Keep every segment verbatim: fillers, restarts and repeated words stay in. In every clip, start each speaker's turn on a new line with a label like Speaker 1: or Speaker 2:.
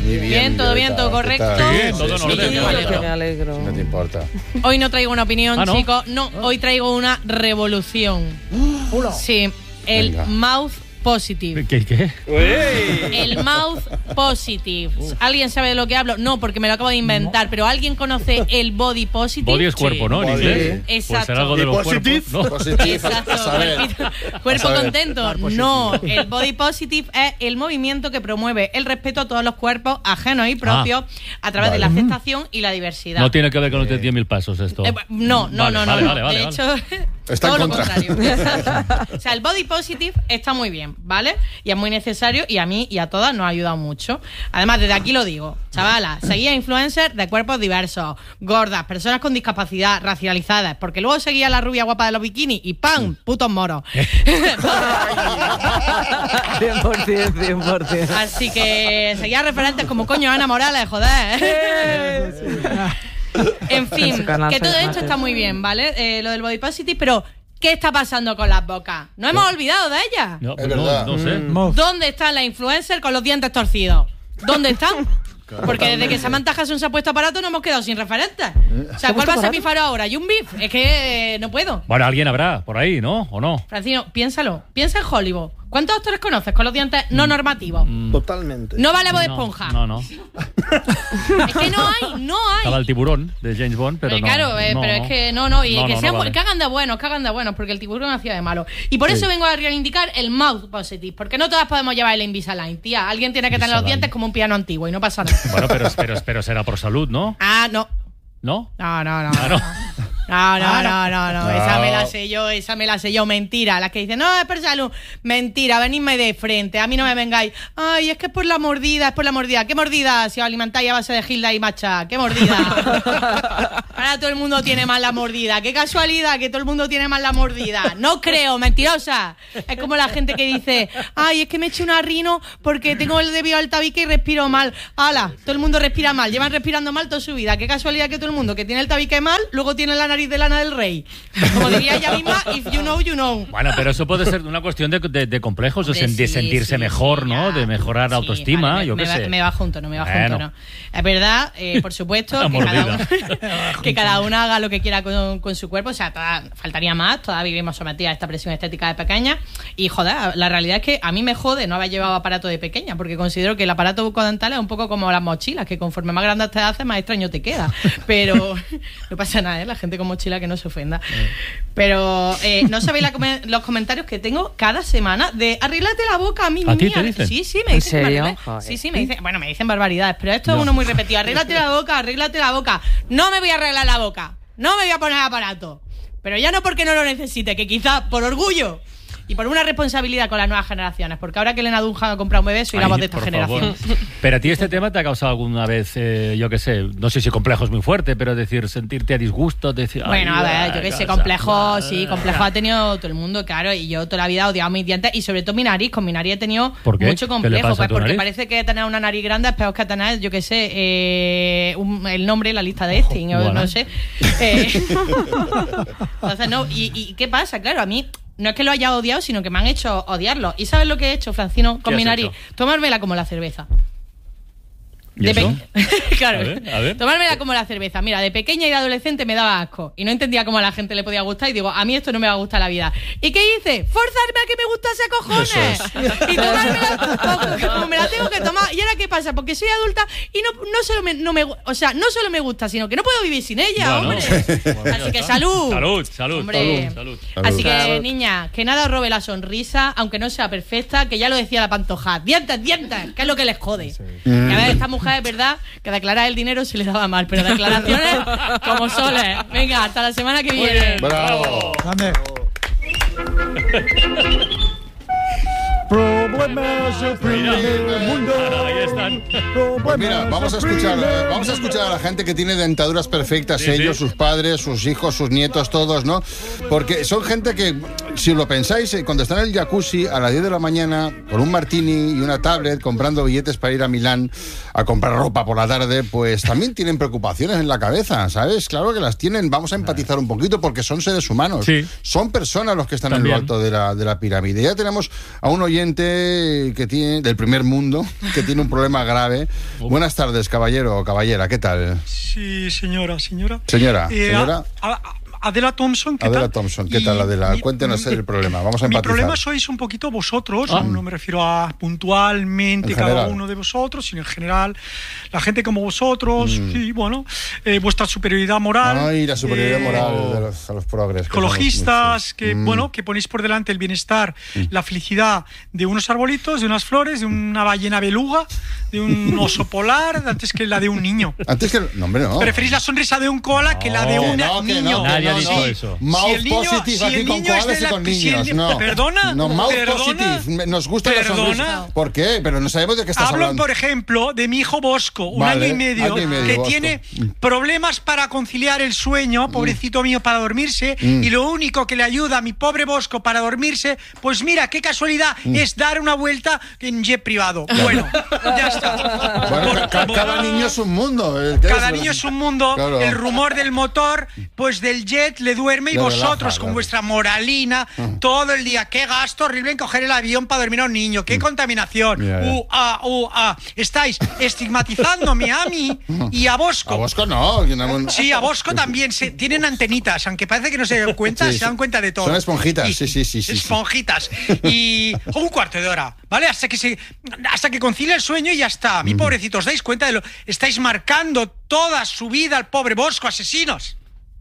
Speaker 1: Muy bien,
Speaker 2: bien, todo bien, todo correcto.
Speaker 3: Sí, todo en orden.
Speaker 2: Me alegro.
Speaker 4: Me alegro.
Speaker 1: No te importa.
Speaker 2: Hoy no traigo una opinión,
Speaker 3: ¿Ah, no?
Speaker 2: chicos. No, hoy traigo una revolución. Sí, el
Speaker 1: Venga.
Speaker 2: mouth positive.
Speaker 3: ¿Qué? ¿Qué?
Speaker 2: El mouth positive. ¿Alguien sabe de lo que hablo? No, porque me lo acabo de inventar. Pero ¿alguien conoce el body positive?
Speaker 3: Body es cuerpo, ¿no? En
Speaker 1: Body.
Speaker 3: inglés.
Speaker 2: Sí.
Speaker 3: Pues será algo
Speaker 1: ¿Y
Speaker 3: de los
Speaker 1: positive?
Speaker 3: cuerpos, ¿no?
Speaker 1: Positive,
Speaker 2: Exacto,
Speaker 1: a saber.
Speaker 2: cuerpito- cuerpo
Speaker 1: A saber.
Speaker 2: contento. No, el body positive es el movimiento que promueve el respeto a todos los cuerpos ajenos y propios a través de la aceptación y la diversidad.
Speaker 3: No tiene que ver con los de diez mil pasos esto.
Speaker 2: Eh, no, no,
Speaker 3: Vale,
Speaker 2: no, no.
Speaker 3: vale,
Speaker 2: no.
Speaker 3: vale, vale,
Speaker 2: de
Speaker 3: vale.
Speaker 2: hecho,
Speaker 1: Está
Speaker 2: todo
Speaker 1: en
Speaker 2: lo
Speaker 1: contra.
Speaker 2: contrario. O sea, el body positive está muy bien, ¿vale? Y es muy necesario y a mí y a todas nos ha ayudado mucho. Además, desde aquí lo digo, chavalas, seguía influencers de cuerpos diversos, gordas, personas con discapacidad, racializadas, porque luego seguía a la rubia guapa de los bikinis y ¡pam! Putos moros.
Speaker 4: cien por ciento, cien por ciento.
Speaker 2: Así que seguía referentes como coño Ana Morales, joder. En fin,
Speaker 4: En su canal
Speaker 2: que todo
Speaker 4: sois
Speaker 2: esto
Speaker 4: mates.
Speaker 2: está muy bien, ¿vale? Eh, lo del body positive, pero ¿qué está pasando con las bocas? ¿No hemos olvidado de ellas?
Speaker 3: No,
Speaker 1: Es
Speaker 3: pues no,
Speaker 1: verdad.
Speaker 3: no sé.
Speaker 2: ¿Dónde están las influencers con los dientes torcidos? ¿Dónde están? Porque desde que Samantha Hudson se ha puesto aparato no hemos quedado sin referentes. O sea, ¿cuál va a ser mi faro ahora? ¿Y un beef? Es que eh, no puedo.
Speaker 3: Bueno, alguien habrá por ahí, ¿no? ¿O no?
Speaker 2: Francino, piénsalo. Piensa en Hollywood. ¿Cuántos actores conoces con los dientes no normativos?
Speaker 5: Totalmente.
Speaker 2: No vale voz de
Speaker 3: No,
Speaker 2: esponja.
Speaker 3: No, no.
Speaker 2: Es que no hay, no hay.
Speaker 3: Estaba el tiburón de James Bond, pero
Speaker 2: Eh,
Speaker 3: no.
Speaker 2: claro, eh,
Speaker 3: no,
Speaker 2: pero
Speaker 3: no.
Speaker 2: es que no, no, y
Speaker 3: No,
Speaker 2: que
Speaker 3: no,
Speaker 2: sean
Speaker 3: no
Speaker 2: bu-
Speaker 3: vale.
Speaker 2: que hagan de buenos, que hagan de buenos, porque el tiburón hacía de malo. Y por eso
Speaker 3: Sí.
Speaker 2: vengo a reivindicar el mouth positive, porque no todas podemos llevar el Invisalign, tía. Alguien tiene que tener los
Speaker 3: Invisalign.
Speaker 2: dientes como un piano antiguo y no pasa nada.
Speaker 3: Bueno, pero, pero, pero será por salud, ¿no?
Speaker 2: Ah, no.
Speaker 3: ¿No?
Speaker 2: No, no, no.
Speaker 3: Ah, no.
Speaker 2: No, no, no, no, no,
Speaker 1: No.
Speaker 2: esa me la sé yo, esa me la sé yo, mentira. Las que dicen, no, es por salud, mentira, venidme de frente, a mí no me vengáis. Ay, es que es por la mordida, es por la mordida. ¿Qué mordida si os alimentáis a base de Gilda y Macha? ¿Qué mordida? Ahora todo el mundo tiene más la mordida. Qué casualidad que todo el mundo tiene más la mordida. No creo, mentirosa. Es como la gente que dice, ay, es que me eché una rino porque tengo el debido al tabique y respiro mal. Ala, todo el mundo respira mal, llevan respirando mal toda su vida. Qué casualidad que todo el mundo que tiene el tabique mal, luego tiene la nariz de Lana del Rey. Como diría ella misma, if you know, you know.
Speaker 3: Bueno, pero eso puede ser una cuestión de, de, de complejos, de,
Speaker 2: Hombre,
Speaker 3: sen- de
Speaker 2: sí,
Speaker 3: sentirse
Speaker 2: sí,
Speaker 3: mejor,
Speaker 2: sí,
Speaker 3: ¿no?
Speaker 2: ya.
Speaker 3: De mejorar la
Speaker 2: Sí,
Speaker 3: autoestima,
Speaker 2: vale, me,
Speaker 3: yo
Speaker 2: me
Speaker 3: qué
Speaker 2: va,
Speaker 3: sé.
Speaker 2: me va junto, no me va
Speaker 3: Bueno.
Speaker 2: junto, no. Es verdad, eh, por supuesto,
Speaker 3: La
Speaker 2: que cada,
Speaker 3: mordida.
Speaker 2: uno, que cada una haga lo que quiera con, con su cuerpo. O sea, toda- faltaría más, todas vivimos sometidas a esta presión estética de pequeña. Y joder, la realidad es que a mí me jode no haber llevado aparato de pequeña, porque considero que el aparato bucodental es un poco como las mochilas, que conforme más grande te haces, más extraño te queda. Pero no pasa nada, ¿eh? La gente con mochila que no se ofenda. Pero eh, no sabéis la come- los comentarios que tengo cada semana de arréglate la boca a mí,
Speaker 3: ¿A ti
Speaker 2: niña.
Speaker 3: te dicen?
Speaker 2: Sí, sí, me
Speaker 4: ¿En
Speaker 2: dicen. que me
Speaker 4: serio?
Speaker 2: arregle.
Speaker 4: Joder.
Speaker 2: Sí, sí, me dicen. Bueno, me dicen barbaridades, pero esto
Speaker 3: No.
Speaker 2: es uno muy repetido. Arréglate la boca, arréglate la boca. No me voy a arreglar la boca. No me voy a poner aparato. Pero ya no porque no lo necesite, que quizá por orgullo y por una responsabilidad con las nuevas generaciones. Porque ahora que Elena Dunham ha comprado un bebé, soy la
Speaker 3: Ay,
Speaker 2: voz de esta
Speaker 3: por
Speaker 2: generación.
Speaker 3: favor. Pero a ti este tema te ha causado alguna vez, eh, yo qué sé, no sé si complejo es muy fuerte, pero decir, sentirte a disgusto, decir...
Speaker 2: Bueno, a
Speaker 3: ay,
Speaker 2: ver, yo qué sé,
Speaker 3: cosa,
Speaker 2: complejo,
Speaker 3: ah,
Speaker 2: sí, complejo ha tenido todo el mundo, claro, y yo toda la vida he odiado mis dientes y sobre todo mi nariz, con mi nariz he tenido
Speaker 3: ¿Por qué?
Speaker 2: mucho
Speaker 3: ¿Qué le
Speaker 2: complejo,
Speaker 3: pasa a
Speaker 2: pues
Speaker 3: tu
Speaker 2: porque
Speaker 3: nariz?
Speaker 2: parece que tener una nariz grande es peor que tener, yo qué sé, eh, un- el nombre, la lista de Epstein, o
Speaker 3: Bueno.
Speaker 2: no sé. Eh, entonces, no, y, y ¿qué pasa? Claro, a mí... No es que lo haya odiado, sino que me han hecho odiarlo. ¿Y sabes lo que he hecho, Francino, con
Speaker 3: ¿Qué
Speaker 2: mi
Speaker 3: has
Speaker 2: nariz?
Speaker 3: hecho?
Speaker 2: Tomármela como la cerveza.
Speaker 3: ¿Y
Speaker 2: De
Speaker 3: eso?
Speaker 2: pe- claro,
Speaker 3: A ver, a ver.
Speaker 2: tomármela como la cerveza. Mira, de pequeña y de adolescente me daba asco y no entendía cómo a la gente le podía gustar y digo, a mí esto no me va a gustar la vida. ¿Y qué hice? Forzarme a que me gustase cojones. Y tomármela como, como me la tengo que tomar. ¿Y ahora qué pasa? Porque soy adulta y no, no solo me, no me, o sea, no solo me gusta, sino que no puedo vivir sin ella,
Speaker 3: Bueno.
Speaker 2: hombre.
Speaker 3: Bueno, ya
Speaker 2: Así que
Speaker 3: está.
Speaker 2: salud.
Speaker 3: Salud, salud,
Speaker 2: Hombre.
Speaker 3: salud,
Speaker 1: salud.
Speaker 2: Así que,
Speaker 4: Salud.
Speaker 2: niña, que nada os robe la sonrisa, aunque no sea perfecta, que ya lo decía la Pantoja. Dientes, dientes, que es lo que les jode. Y a ver, esta mujer es verdad que declarar el dinero se le daba mal, pero declaraciones como soles. Venga, hasta la semana que viene.
Speaker 1: Bravo.
Speaker 5: Grande.
Speaker 6: Problemas del primer mundo.
Speaker 3: Ahí están.
Speaker 1: Pues mira, vamos a escuchar, eh, vamos a escuchar a la gente que tiene dentaduras perfectas,
Speaker 3: Sí,
Speaker 1: ellos,
Speaker 3: sí.
Speaker 1: sus padres, sus hijos, sus nietos, todos, ¿no? Porque son gente que si lo pensáis, eh, cuando están en el jacuzzi a las diez de la mañana, con un martini y una tablet, comprando billetes para ir a Milán a comprar ropa por la tarde, pues también tienen preocupaciones en la cabeza, ¿sabes? Claro que las tienen. Vamos a empatizar un poquito porque son seres humanos.
Speaker 3: Sí.
Speaker 1: Son personas los que están
Speaker 3: También.
Speaker 1: en lo alto de la, de la pirámide. Ya tenemos a un oyente que tiene del primer mundo, que tiene un problema grave. Buenas tardes, caballero o caballera, ¿qué tal?
Speaker 5: Sí, señora, señora.
Speaker 1: Señora,
Speaker 5: Eh,
Speaker 1: señora.
Speaker 5: a- a- Adela Thompson, ¿qué
Speaker 1: Adela
Speaker 5: tal?
Speaker 1: Thompson, ¿qué
Speaker 5: Y
Speaker 1: tal, Adela?
Speaker 5: mi-
Speaker 1: Cuéntenos
Speaker 5: mi-
Speaker 1: el problema, vamos a
Speaker 5: Mi
Speaker 1: empatizar.
Speaker 5: problema sois un poquito vosotros,
Speaker 3: Ah.
Speaker 5: no me refiero a puntualmente
Speaker 1: En
Speaker 5: cada
Speaker 1: general.
Speaker 5: uno de vosotros, sino en general la gente como vosotros, y bueno, eh, vuestra superioridad moral.
Speaker 1: Ay, la superioridad
Speaker 5: eh,
Speaker 1: moral de los, a los progres. que
Speaker 5: ecologistas
Speaker 1: somos
Speaker 5: que
Speaker 1: muchos. Mm.
Speaker 5: bueno que ponéis por delante el bienestar, la felicidad de unos arbolitos, de unas flores, de una ballena beluga, de un oso polar, antes que la de un niño.
Speaker 1: Antes que... No, hombre, no.
Speaker 5: Preferís la sonrisa de un koala que la de
Speaker 1: Que
Speaker 5: un
Speaker 1: no, que
Speaker 5: niño.
Speaker 1: no, que
Speaker 3: Nadie ha
Speaker 1: no,
Speaker 3: dicho
Speaker 1: no.
Speaker 3: eso.
Speaker 1: Mouth
Speaker 5: Si el niño-
Speaker 1: positive
Speaker 5: si
Speaker 1: aquí
Speaker 5: el
Speaker 1: con
Speaker 5: niño es
Speaker 1: koalas
Speaker 5: de
Speaker 1: y
Speaker 5: la-
Speaker 1: con
Speaker 5: si el
Speaker 1: niños.
Speaker 5: ni-
Speaker 1: No.
Speaker 5: ¿Perdona?
Speaker 1: No, mouth
Speaker 5: ¿Perdona?
Speaker 1: positive. Nos gusta la
Speaker 5: ¿Perdona?
Speaker 1: sonrisa. ¿Por qué? Pero no sabemos de qué estás
Speaker 5: Hablo,
Speaker 1: hablando.
Speaker 5: por ejemplo, de mi hijo Bosco, un
Speaker 1: Vale,
Speaker 5: año y medio,
Speaker 1: año y medio,
Speaker 5: que
Speaker 1: Bosco.
Speaker 5: tiene
Speaker 1: Mm.
Speaker 5: problemas para conciliar el sueño, pobrecito mío, para dormirse, y lo único que le ayuda a mi pobre Bosco para dormirse, pues mira, qué casualidad, es dar una vuelta en jet privado. Bueno, ya está.
Speaker 1: Bueno,
Speaker 5: Por-
Speaker 1: ca-
Speaker 5: por-
Speaker 1: cada niño es un mundo. ¿eh? ¿Qué
Speaker 5: Cada
Speaker 1: es?
Speaker 5: niño es un mundo,
Speaker 1: Claro.
Speaker 5: el rumor del motor, pues del jet le duerme y
Speaker 1: Le
Speaker 5: vosotros
Speaker 1: relaja,
Speaker 5: con
Speaker 1: claro.
Speaker 5: vuestra moralina todo el día. Qué gasto horrible en coger el avión para dormir a un niño, qué contaminación.
Speaker 1: Ya, ya.
Speaker 5: Uh, ah, uh, ah. Estáis estigmatizándome a mí y a Bosco.
Speaker 1: A Bosco no. que no-
Speaker 5: Sí, a Bosco también. Se, tienen antenitas, aunque parece que no se dan cuenta,
Speaker 1: Sí,
Speaker 5: se dan
Speaker 1: sí.
Speaker 5: cuenta de todo.
Speaker 1: Son esponjitas,
Speaker 5: Y-
Speaker 1: sí, sí, sí, sí, sí.
Speaker 5: Esponjitas. Y un cuarto de hora, ¿vale? Hasta que se, hasta que concilia el sueño y ya está. Mi pobrecito, ¿os dais cuenta de lo? Estáis marcando toda su vida al pobre Bosco, asesinos.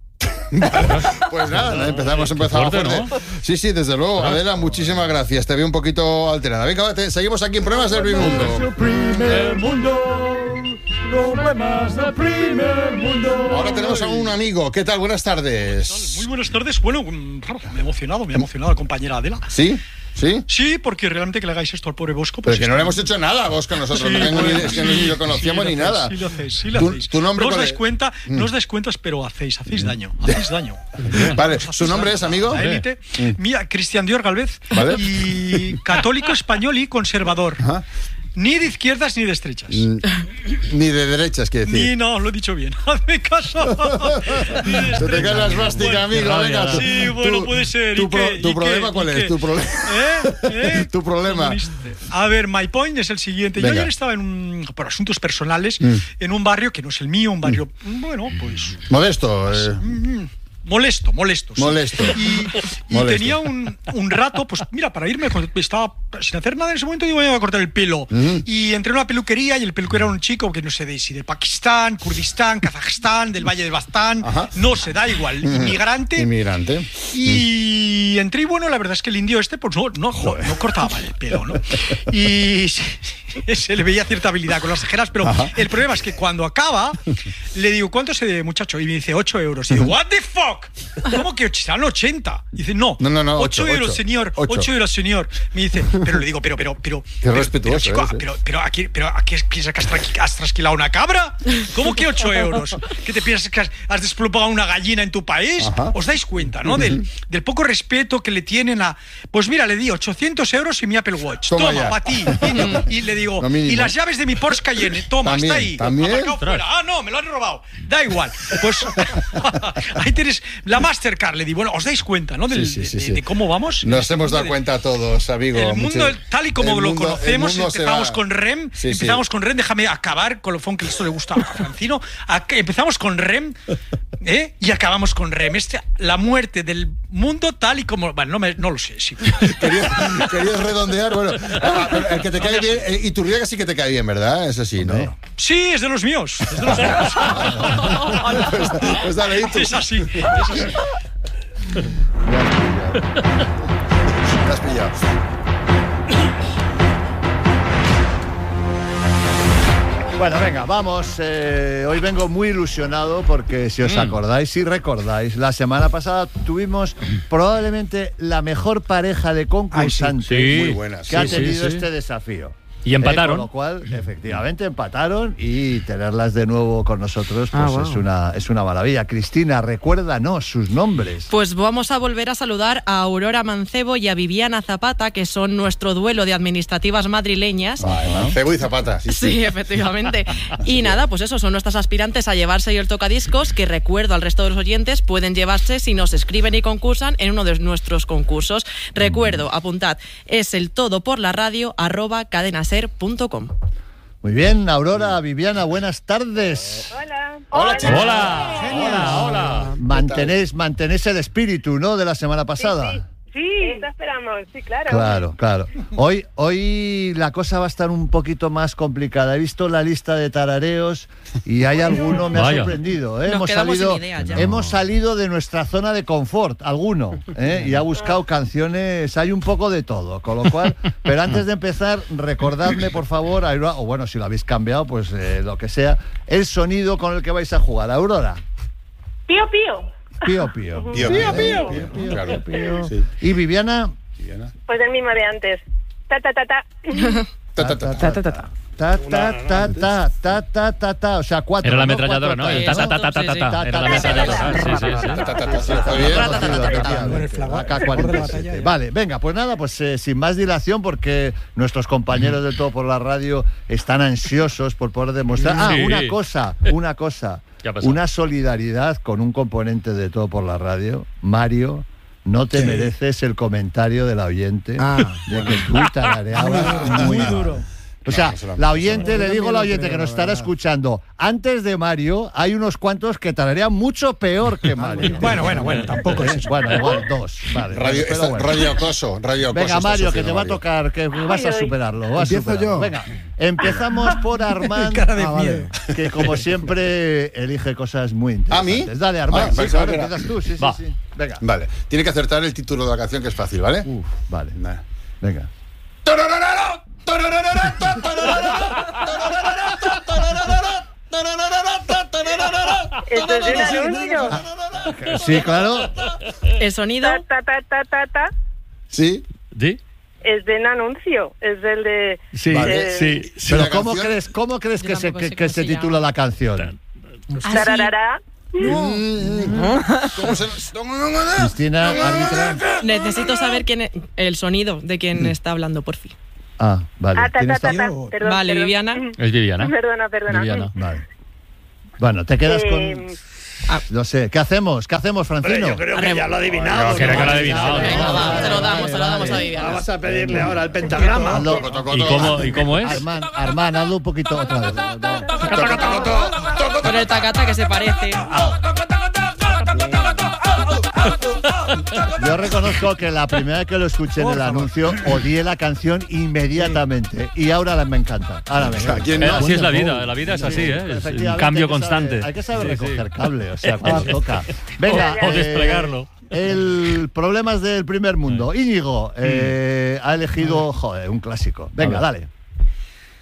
Speaker 1: Pues nada, empezamos, empezamos
Speaker 3: fuerte,
Speaker 1: fuerte.
Speaker 3: ¿no?
Speaker 1: Sí, sí, desde luego. Adela, muchísimas gracias. Te veo un poquito alterada. Venga, te- seguimos aquí en Problemas del Primer Mundo.
Speaker 6: El primer mundo. Problemas del primer mundo.
Speaker 1: Ahora tenemos a un amigo. ¿Qué tal? Buenas tardes.
Speaker 5: Muy buenas tardes. Bueno, mm, me ha emocionado, me ha emocionado la compañera Adela.
Speaker 1: ¿Sí? ¿Sí?
Speaker 5: Sí, porque realmente que le hagáis esto al pobre Bosco.
Speaker 1: Pero
Speaker 5: pues
Speaker 1: que
Speaker 5: es
Speaker 1: no le hemos hecho nada a Bosco nosotros.
Speaker 5: Sí,
Speaker 1: no tengo ni-
Speaker 5: bueno,
Speaker 1: es que ni lo conocíamos
Speaker 5: sí
Speaker 1: ni
Speaker 5: lo hacéis,
Speaker 1: nada.
Speaker 5: Sí lo hacéis, sí lo
Speaker 1: ¿Tu-
Speaker 5: hacéis.
Speaker 1: tu nombre
Speaker 5: no os
Speaker 1: cuál
Speaker 5: dais
Speaker 1: es? Mm.
Speaker 5: cuenta, no os dais cuentas, pero hacéis, hacéis daño, hacéis daño.
Speaker 1: Vale,
Speaker 5: Os
Speaker 1: ¿su
Speaker 5: hacéis
Speaker 1: nombre
Speaker 5: daño.
Speaker 1: es, amigo?
Speaker 5: La élite. Mira, Cristian Dior Galvez.
Speaker 1: Vale.
Speaker 5: Y católico español y conservador.
Speaker 1: Ajá.
Speaker 5: Ni de izquierdas ni de estrechas.
Speaker 1: Mm, Ni de derechas, quiere
Speaker 5: Ni,
Speaker 1: decir.
Speaker 5: no, lo he dicho bien. Hazme caso. Ni de
Speaker 1: Se te
Speaker 5: estrechas.
Speaker 1: cae la esvástica,
Speaker 5: Bueno,
Speaker 1: amigo.
Speaker 3: rabia,
Speaker 1: Venga,
Speaker 3: ¿no?
Speaker 1: tú-
Speaker 5: Sí, bueno,
Speaker 1: tú-
Speaker 5: puede ser.
Speaker 1: ¿Tu,
Speaker 5: ¿Y
Speaker 1: pro-
Speaker 5: qué?
Speaker 1: tu
Speaker 5: ¿Y
Speaker 1: problema
Speaker 5: qué?
Speaker 1: cuál
Speaker 5: ¿Y
Speaker 1: es?
Speaker 5: qué?
Speaker 1: ¿Tu, problema?
Speaker 5: ¿Eh? ¿Eh?
Speaker 1: ¿Tu problema?
Speaker 5: Comunista. A ver, my point es el siguiente. Yo
Speaker 1: Venga.
Speaker 5: ayer estaba en un, por asuntos personales
Speaker 1: Mm.
Speaker 5: en un barrio que no es el mío, un barrio, bueno, pues
Speaker 1: Modesto. eh,
Speaker 5: mm, molesto, molesto. sí.
Speaker 1: Molesto.
Speaker 5: Y, y
Speaker 1: Molesto.
Speaker 5: tenía un, un rato, pues mira, para irme, estaba sin hacer nada en ese momento, digo, voy a cortar el pelo.
Speaker 1: Ujú.
Speaker 5: Y entré en una peluquería y el peluquero era un chico que no sé de si de Pakistán, Kurdistán, Kazajstán, del Valle de Baztán,
Speaker 1: Ajá.
Speaker 5: no se da igual, inmigrante.
Speaker 1: Inmigrante.
Speaker 5: Y entré y bueno, la verdad es que el indio este pues no, no, no, no cortaba mal el pelo, ¿no? Y se, se le veía cierta habilidad con las tijeras, pero
Speaker 1: Ajá.
Speaker 5: el problema es que cuando acaba, le digo, ¿cuánto se debe, muchacho? Y me dice, ocho euros. Y digo, ¿what the fuck? ¿Cómo que serán ochenta? Y dice, no,
Speaker 1: No, no, no,
Speaker 5: ocho
Speaker 1: ocho,
Speaker 5: euros,
Speaker 1: ocho.
Speaker 5: señor,
Speaker 1: Ocho.
Speaker 5: ocho euros, señor. Me dice, pero le digo, pero, pero, pero...
Speaker 1: Qué
Speaker 5: pero,
Speaker 1: respetuoso
Speaker 5: pero, chico,
Speaker 1: eres, ¿eh?
Speaker 5: pero, pero aquí, pero aquí piensas que has, tra- has trasquilado una cabra. ¿Cómo que ocho euros? ¿Qué te piensas que has, has desplumado una gallina en tu país?
Speaker 1: Ajá.
Speaker 5: ¿Os dais cuenta, no? Del, del poco respeto que le tienen a... Pues mira, le di ochocientos euros y mi Apple Watch.
Speaker 1: Toma
Speaker 5: Toma,
Speaker 1: ya.
Speaker 5: para ti. niño. Y le digo,
Speaker 1: Lo mínimo.
Speaker 5: y las llaves de mi Porsche Cayenne. Toma,
Speaker 1: También,
Speaker 5: está ahí.
Speaker 1: también.
Speaker 5: Aparcado fuera. Ah, no, me lo han robado. Da igual. Pues ahí tienes la Mastercard. Le di, bueno, ¿os dais cuenta, no? Del-
Speaker 1: Sí, sí, sí,
Speaker 5: de,
Speaker 1: sí.
Speaker 5: de cómo vamos.
Speaker 1: Nos hemos dado
Speaker 5: De-
Speaker 1: cuenta todos, amigo.
Speaker 5: el mundo,
Speaker 1: Mucho-
Speaker 5: tal y como
Speaker 1: el
Speaker 5: lo
Speaker 1: mundo- el
Speaker 5: conocemos,
Speaker 1: mundo se
Speaker 5: empezamos
Speaker 1: va.
Speaker 5: con REM,
Speaker 1: Sí, sí.
Speaker 5: empezamos con REM, déjame acabar con lo que esto le gusta a Francino, a- empezamos con REM, ¿eh? Y acabamos con REM, este, la muerte del mundo tal y como, bueno, no, me- no lo sé, sí.
Speaker 1: Querías, querías redondear, bueno, ah, pero el que te cae bien, eh, Iturriaga sí que te cae bien, ¿verdad? Es así, ¿no?
Speaker 5: Sí, es de los míos, es de los míos.
Speaker 1: Pues, pues dale, Itu.
Speaker 5: Es así, es así.
Speaker 1: Me has pillado.
Speaker 7: Bueno, venga, vamos. eh, hoy vengo muy ilusionado porque si os acordáis, si recordáis, la semana pasada tuvimos probablemente la mejor pareja de concursantes
Speaker 3: Sí.
Speaker 1: Muy buenas.
Speaker 7: que ha
Speaker 3: Sí, sí,
Speaker 7: tenido
Speaker 3: sí.
Speaker 7: este desafío.
Speaker 3: Y empataron.
Speaker 7: Eh, con lo cual, efectivamente, empataron y tenerlas de nuevo con nosotros pues
Speaker 4: Ah, wow.
Speaker 7: es, una, es una maravilla. Cristina, recuérdanos sus nombres.
Speaker 8: Pues vamos a volver a saludar a Aurora Mancebo y a Viviana Zapata, que son nuestro duelo de administrativas madrileñas.
Speaker 1: Vale, Mancebo y Zapata, sí, sí.
Speaker 8: Sí, efectivamente. Y nada, pues eso, son nuestras aspirantes a llevarse el tocadiscos, que recuerdo al resto de los oyentes, pueden llevarse si nos escriben y concursan en uno de nuestros concursos. Recuerdo, apuntad, es el todo por la radio arroba cadenaser punto com.
Speaker 7: Muy bien, Aurora, Viviana, buenas tardes.
Speaker 9: Hola.
Speaker 1: Hola, chicos.
Speaker 3: Hola, hola, hola.
Speaker 7: Mantenéis, mantenéis el espíritu, ¿no?, de la semana pasada.
Speaker 9: Sí, sí, eso esperamos, sí, claro.
Speaker 7: Claro, claro. Hoy, hoy la cosa va a estar un poquito más complicada. He visto la lista de tarareos y hay alguno, me ha
Speaker 3: Vaya.
Speaker 7: sorprendido. ¿eh?
Speaker 8: Nos
Speaker 7: Hemos,
Speaker 8: quedamos
Speaker 7: salido,
Speaker 8: sin ideas ya.
Speaker 7: hemos salido de nuestra zona de confort, alguno, ¿eh? y ha buscado canciones, hay un poco de todo, con lo cual, pero antes de empezar, recordadme, por favor, Aurora, o bueno, si lo habéis cambiado, pues eh, lo que sea, el sonido con el que vais a jugar. Aurora.
Speaker 9: Pío, pío.
Speaker 7: Pío, pío.
Speaker 1: Pío, pío, pío, pío, claro. Sí.
Speaker 7: Y Viviana.
Speaker 1: Viviana.
Speaker 9: Pues el mismo de antes. Ta, ta, ta, ta.
Speaker 1: Ta, ta, ta.
Speaker 4: Ta, ta, ta, ta.
Speaker 7: Ta, ta, ta, ta, ta, ta, ta, ta. O sea, cuatro.
Speaker 3: Era la
Speaker 7: ¿no?
Speaker 3: ametralladora,
Speaker 7: Cuatro
Speaker 3: ¿no? El ta, ta, ta, ta, ta, ta, ta. Era la ametralladora. Sí, sí, sí.
Speaker 1: Ta, ta, ta, ta, sí, fue bien.
Speaker 7: Con el
Speaker 5: flagor-
Speaker 7: A K
Speaker 5: flagor de
Speaker 7: cuarenta y
Speaker 5: la
Speaker 7: siete.
Speaker 5: batalla, ya.
Speaker 7: Vale, venga, pues nada, pues eh, sin más dilación, porque nuestros compañeros de Todo por la Radio están ansiosos por poder demostrar. Ah,
Speaker 3: Sí.
Speaker 7: una cosa, una cosa.
Speaker 3: ¿Qué ha pasado?
Speaker 7: Una solidaridad con un componente de Todo por la Radio. Mario, no te mereces el comentario del oyente
Speaker 4: Ah,
Speaker 7: de que tú tarareabas muy
Speaker 5: Muy
Speaker 7: mal.
Speaker 5: duro.
Speaker 7: O sea,
Speaker 1: No, no se lo han
Speaker 7: la
Speaker 1: pasado.
Speaker 7: oyente,
Speaker 5: Yo
Speaker 7: le digo a la
Speaker 5: también lo
Speaker 7: oyente
Speaker 5: creo,
Speaker 7: que nos
Speaker 5: la
Speaker 7: estará
Speaker 5: verdad.
Speaker 7: escuchando, antes de Mario hay unos cuantos que tararean mucho peor que Mario.
Speaker 5: Bueno, bueno, bueno, tampoco es eso.
Speaker 7: Bueno, igual dos. Vale,
Speaker 1: Radio,
Speaker 7: pero
Speaker 1: esta-
Speaker 7: bueno.
Speaker 1: radio acoso, radio acoso.
Speaker 7: Venga,
Speaker 1: está
Speaker 7: Mario, que
Speaker 1: sufriendo
Speaker 7: te va a
Speaker 1: Mario.
Speaker 7: tocar, que vas a
Speaker 9: ay.
Speaker 7: superarlo. vas a
Speaker 6: Empiezo
Speaker 7: superarlo.
Speaker 6: yo.
Speaker 7: Venga, empezamos por Armand,
Speaker 5: Cara de
Speaker 6: Ah,
Speaker 5: miedo.
Speaker 6: vale.
Speaker 7: que como siempre elige cosas muy
Speaker 1: ¿A
Speaker 7: interesantes.
Speaker 1: mí?
Speaker 7: Dale, Armand.
Speaker 1: Ah,
Speaker 7: sí,
Speaker 1: pensaba
Speaker 7: claro,
Speaker 1: que era-
Speaker 7: empiezas tú, sí, sí,
Speaker 3: Va.
Speaker 7: sí. Venga.
Speaker 1: Vale, tiene que acertar el título de la canción, que es fácil, ¿vale?
Speaker 7: Uf, vale.
Speaker 1: Vale.
Speaker 7: Venga.
Speaker 9: Esto es un anuncio.
Speaker 7: Sí, claro.
Speaker 8: El sonido
Speaker 9: Ta, ta, ta, ta, ta, ta.
Speaker 1: ¿Sí?
Speaker 3: ¿Sí?
Speaker 9: Es de un anuncio. Es del de.
Speaker 7: Sí,
Speaker 1: Vale.
Speaker 7: sí.
Speaker 1: Si
Speaker 7: Pero
Speaker 1: la
Speaker 7: ¿cómo
Speaker 1: canción-
Speaker 7: crees, cómo crees
Speaker 8: Yo
Speaker 7: que se,
Speaker 8: tampoco
Speaker 7: que,
Speaker 8: sé
Speaker 7: que
Speaker 8: cómo
Speaker 7: se
Speaker 8: se
Speaker 7: titula
Speaker 8: llama.
Speaker 7: la canción?
Speaker 9: Tararara.
Speaker 1: ¿Cómo se...?
Speaker 7: Cristina, árbitra.
Speaker 8: necesito saber quién es, el sonido de quién está hablando, por fin.
Speaker 7: Ah, vale.
Speaker 9: Ah, ta,
Speaker 7: ¿Quién
Speaker 9: ta,
Speaker 7: está?
Speaker 9: ta, ta.
Speaker 5: Tío.
Speaker 9: Perdón,
Speaker 8: Vale,
Speaker 9: perdón.
Speaker 8: Viviana.
Speaker 3: Es Viviana.
Speaker 9: Perdona, perdona.
Speaker 3: Viviana.
Speaker 7: Vale. Bueno, te quedas
Speaker 9: Eh,
Speaker 7: con... No sé, ¿qué hacemos? ¿Qué hacemos, Francino?
Speaker 10: Creo que ya lo ha adivinado.
Speaker 3: No, creo que lo ha adivinado,
Speaker 8: Venga,
Speaker 3: ¿no?
Speaker 8: va, se lo damos, se lo
Speaker 7: vale,
Speaker 8: damos a
Speaker 7: vale.
Speaker 8: Viviana.
Speaker 10: Vamos a pedirle ahora el pentagrama.
Speaker 7: Hazlo-
Speaker 3: ¿Y cómo, ¿Y cómo es?
Speaker 7: Armand, Armand, hazlo un poquito otra vez.
Speaker 8: Con el tacata que se parece.
Speaker 7: Yo reconozco que la primera vez que lo escuché en el anuncio odié la canción inmediatamente y ahora la- me encanta. Ahora me encanta.
Speaker 1: ¿Quién
Speaker 3: Eh,
Speaker 1: no?
Speaker 3: Así es la vida, la vida es así, ¿eh? Es un
Speaker 7: Efectivamente,
Speaker 3: cambio
Speaker 7: hay que saber-
Speaker 3: constante.
Speaker 7: hay que saber
Speaker 3: Sí, sí.
Speaker 7: recoger cable, o sea, cuando toca. Venga,
Speaker 3: O- o desplegarlo.
Speaker 7: El Problemas del Primer Mundo. Íñigo eh, ha elegido, joder, un clásico. Venga, dale.